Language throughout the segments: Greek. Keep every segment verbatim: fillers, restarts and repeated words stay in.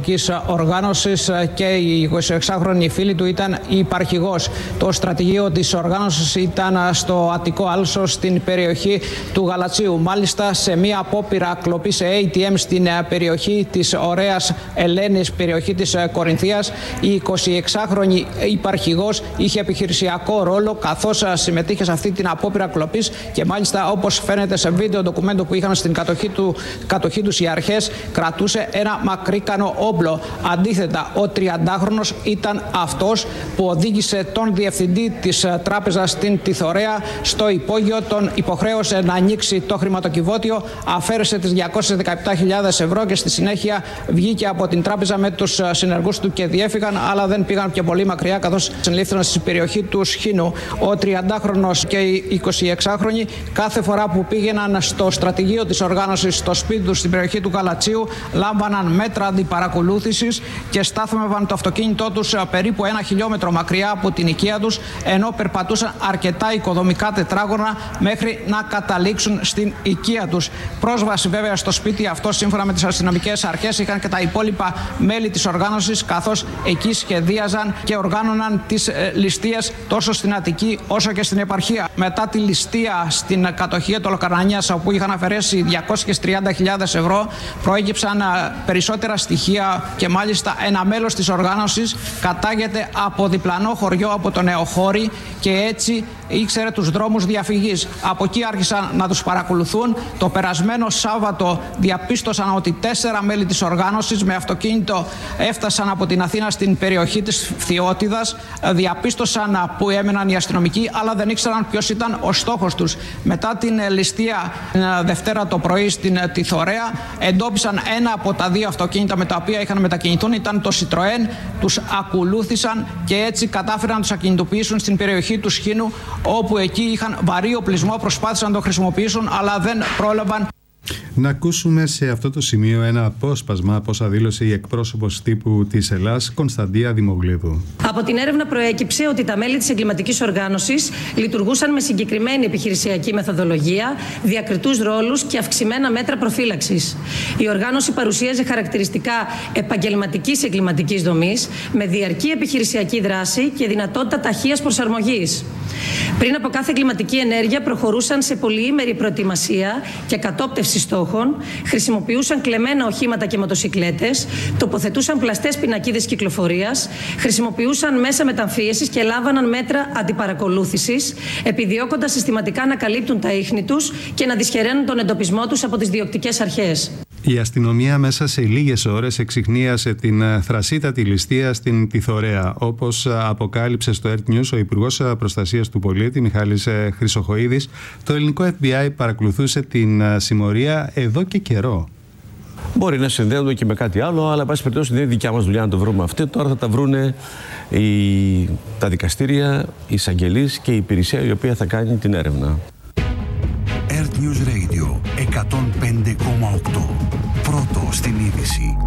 κοινοτικής οργάνωσης και η εικοσιεξάχρονη φίλη του ήταν υπαρχηγός. Το στρατηγείο της οργάνωσης ήταν στο Αττικό Άλσο, στην περιοχή του Γαλατσίου. Μάλιστα, σε μία απόπειρα κλοπή σε έι τι εμ στην περιοχή της Ωραίας Ελένης, περιοχή της Κορινθίας, η εικοσιεξάχρονη υπαρχηγός είχε επιχειρησιακό ρόλο καθώς συμμετείχε σε αυτή την απόπειρα κλοπής και μάλιστα, όπως φαίνεται σε βίντεο ντοκουμέντο που είχαν στην κατοχή, του, κατοχή τους οι αρχές, κρατούσε ένα μακρύκανο όπλο. Αντίθετα, ο τριαντάχρονος ήταν αυτός που οδήγησε τον διευθυντή της τράπεζας στην Τιθωρέα στο υπόγειο, τον υποχρέωσε να ανοίξει το χρηματοκιβώτιο, αφαίρεσε τις διακόσιες δεκαεπτά χιλιάδες ευρώ και στη συνέχεια βγήκε από την τράπεζα με τους συνεργούς του και διέφυγαν, αλλά δεν πήγαν και πολύ μακριά καθώς συνελήφθηκαν στην περιοχή του Σχοίνου. Ο τριαντάχρονος και η εικοσιεξάχρονη κάθε φορά που πήγαιναν στο στρατηγείο της οργάνωσης, στο σπίτι τους στην περιοχή του Γαλατσίου, λάμβαναν μέτρα αντιπαρακολούθησης και στάθμευαν το αυτοκίνητό τους περίπου ένα χιλιόμετρο μακριά από την οικία τους, ενώ περπατούσαν αρκετά οικοδομικά τετράγωνα μέχρι να καταλήξουν στην οικία τους. Πρόσβαση βέβαια στο σπίτι αυτό, σύμφωνα με τις αστυνομικές αρχές, είχαν και τα υπόλοιπα μέλη της οργάνωσης, καθώς εκεί σχεδίαζαν και οργάνωναν τις ε, ληστείες τόσο στην Αττική όσο και στην επαρχία. Μετά τη ληστεία στην κατοχή του Λοκαρνανίας, όπου είχαν αφαιρέσει διακόσιες τριάντα χιλιάδες ευρώ, προέκυψαν ε, περισσότερα στοιχεία και μάλιστα ένα μέλος της οργάνωσης κατάγεται από διπλανό χωριό, από το Νεοχώρι, και έτσι ήξερε τους δρόμους διαφυγής. Από εκεί άρχισαν να τους παρακολουθούν. Το περασμένο Σάββατο διαπίστωσαν ότι τέσσερα μέλη της οργάνωσης με αυτοκίνητο έφτασαν από την Αθήνα στην περιοχή της Φθιώτιδας. Διαπίστωσαν που έμεναν οι αστυνομικοί, αλλά δεν ήξεραν ποιος ήταν ο στόχος τους. Μετά την ληστεία Δευτέρα το πρωί στην Τιθωρέα, εντόπισαν ένα από τα δύο αυτοκίνητα με τα οποία είχαν μετακινηθούν, ήταν το Citroën. Τους ακολούθησαν και έτσι κατάφεραν να τους ακινητοποιήσουν στην περιοχή του Σχοίνου, όπου εκεί είχαν βαρύ οπλισμό, προσπάθησαν να το χρησιμοποιήσουν, αλλά δεν πρόλαβαν. Να ακούσουμε σε αυτό το σημείο ένα απόσπασμα από όσα δήλωσε η εκπρόσωπος τύπου της Ελλάς, Κωνσταντία Δημογλίδου. Από την έρευνα προέκυψε ότι τα μέλη της εγκληματικής οργάνωσης λειτουργούσαν με συγκεκριμένη επιχειρησιακή μεθοδολογία, διακριτούς ρόλους και αυξημένα μέτρα προφύλαξης. Η οργάνωση παρουσίαζε χαρακτηριστικά επαγγελματικής εγκληματικής δομής, με διαρκή επιχειρησιακή δράση και δυνατότητα ταχείας προσαρμογής. Πριν από κάθε εγκληματική ενέργεια προχωρούσαν σε πολυήμερη προετοιμασία και κατόπτευση στόχων, χρησιμοποιούσαν κλεμμένα οχήματα και μοτοσικλέτες, τοποθετούσαν πλαστές πινακίδες κυκλοφορίας, χρησιμοποιούσαν μέσα μεταμφίεσης και λάβαναν μέτρα αντιπαρακολούθησης, επιδιώκοντας συστηματικά να καλύπτουν τα ίχνη τους και να δυσχεραίνουν τον εντοπισμό τους από τις διοκτικές αρχές. Η αστυνομία μέσα σε λίγες ώρες εξιχνίασε την θρασίτατη ληστεία στην Τιθωρέα. Όπως αποκάλυψε στο Earth News ο Υπουργός Προστασίας του Πολίτη, Μιχάλης Χρυσοχοΐδης, το ελληνικό εφ μπι άι παρακολουθούσε την συμμορία εδώ και καιρό. Μπορεί να συνδέονται και με κάτι άλλο, αλλά εν πάση περιπτώσει δεν είναι δικιά μας δουλειά να το βρούμε αυτό. Τώρα θα τα βρούνε οι, τα δικαστήρια, οι εισαγγελείς και η υπηρεσία η οποία θα κάνει την έρευνα. Earth News Radio εκατόν πέντε κόμμα οκτώ. Πρώτο στην είδηση.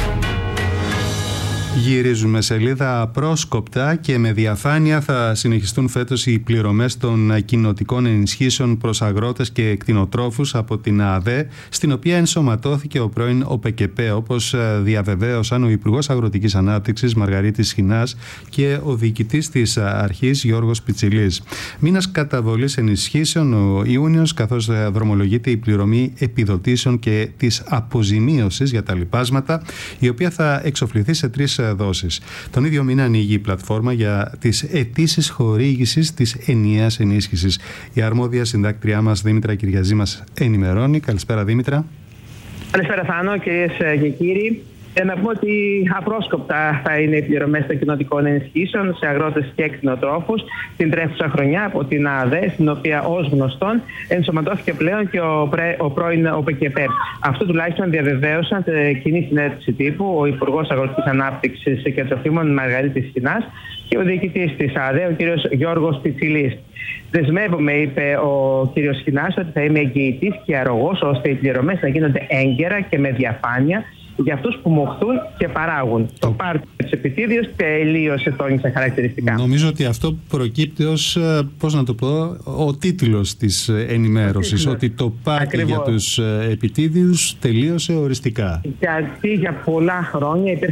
Γυρίζουμε σελίδα απρόσκοπτα και με διαφάνεια θα συνεχιστούν φέτος οι πληρωμές των κοινοτικών ενισχύσεων προς αγρότες και κτηνοτρόφους από την ΑΔΕ, στην οποία ενσωματώθηκε ο πρώην ΟΠΕΚΕΠΕ, όπως διαβεβαίωσαν ο Υπουργός Αγροτικής Ανάπτυξης Μαργαρίτης Σχοινάς και ο διοικητής της αρχής Γιώργος Πιτσιλής. Μήνας καταβολής ενισχύσεων ο Ιούνιος, καθώς δρομολογείται η πληρωμή επιδοτήσεων και της αποζημίωσης για τα λοιπάσματα, η οποία θα εξοφληθεί σε τρεις δόσεις. Τον ίδιο μήνα ανοίγει η πλατφόρμα για τις αιτήσεις χορήγησης της ενιαίας ενίσχυσης. Η αρμόδια συντάκτριά μας Δήμητρα Κυριαζή μας ενημερώνει. Καλησπέρα Δήμητρα. Καλησπέρα Θάνο, κυρίες και κύριοι. Ε, να πούμε ότι απρόσκοπτα θα είναι οι πληρωμές των κοινοτικών ενισχύσεων σε αγρότες και κτηνοτρόφους την τρέχουσα χρονιά από την ΑΔΕ, στην οποία ως γνωστόν ενσωματώθηκε πλέον και ο, πρέ, ο πρώην ΟΠΕΚΕΠΕ. Αυτό τουλάχιστον διαβεβαίωσαν σε κοινή συνέντευξη τύπου ο Υπουργός Αγροτικής Ανάπτυξης και Τροφίμων Μαργαρίτης Σχοινάς και ο διοικητής της ΑΔΕ, ο κ. Γιώργος Πιτσιλής. Δεσμεύομαι, είπε ο κ. Σχοινάς, ότι θα είμαι εγγυητής και αρρωγός ώστε οι πληρωμές να γίνονται έγκαιρα και με διαφάνεια για αυτούς που μοχθούν και παράγουν. Το, το πάρτι της επιτίδιος τελείωσε, τόνισε χαρακτηριστικά. Νομίζω ότι αυτό προκύπτει ως, πώς να το πω, ο τίτλος της ενημέρωσης, ότι το πάρτι για τους επιτίδιους τελείωσε οριστικά. Γιατί για πολλά χρόνια υπήρχε